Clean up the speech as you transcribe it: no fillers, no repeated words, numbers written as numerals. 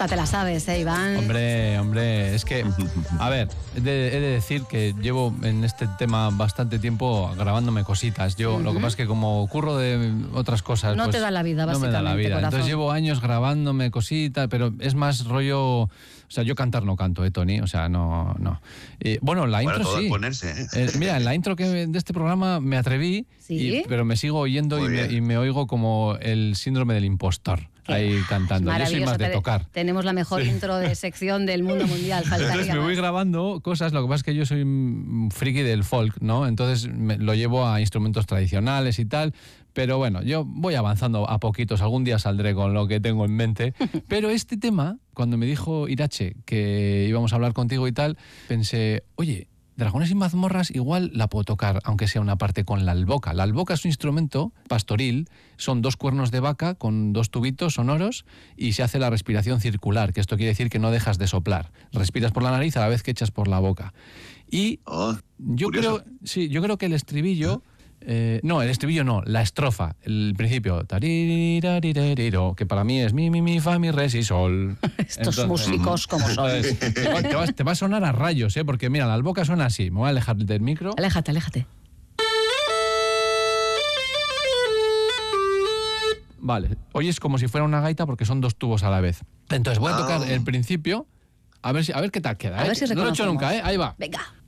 Esta te la sabes, Iván. Hombre, es que, a ver, he de decir que llevo en este tema bastante tiempo grabándome cositas. Yo, lo que pasa es que como curro de otras cosas... No pues, te da la vida, básicamente, no me da la vida. corazón. Entonces llevo años grabándome cositas, pero es más rollo... O sea, yo cantar no canto, Tony, o sea, no. Bueno, la intro todo sí. Ponerse, Mira, en la intro de este programa me atreví, ¿Sí? pero me sigo oyendo y me oigo como el síndrome del impostor. Ahí cantando. Yo soy más de tocar. Tenemos la mejor intro de sección del mundo mundial. Entonces me voy grabando cosas, lo que pasa es que yo soy un friki del folk, ¿no? Entonces lo llevo a instrumentos tradicionales y tal, pero bueno, yo voy avanzando a poquitos, algún día saldré con lo que tengo en mente, pero este tema, cuando me dijo Irache que íbamos a hablar contigo y tal, pensé, oye, Dragones y mazmorras igual la puedo tocar, aunque sea una parte con la alboca. La alboca es un instrumento pastoril, son 2 cuernos de vaca con 2 tubitos sonoros y se hace la respiración circular, que esto quiere decir que no dejas de soplar. Respiras por la nariz a la vez que echas por la boca. Y yo creo que el estribillo... no, el estribillo no, la estrofa, el principio, taririraririro, que para mí es mi, fa, mi, re, si, sol. Estos músicos como son. Te va a sonar a rayos, porque mira, la alboca suena así. Me voy a alejar del micro. Aléjate. Vale, oyes como si fuera una gaita porque son 2 tubos a la vez. Entonces voy a tocar el principio, a ver qué tal queda. A ver si no lo he hecho reconocemos. nunca, ahí va. Venga.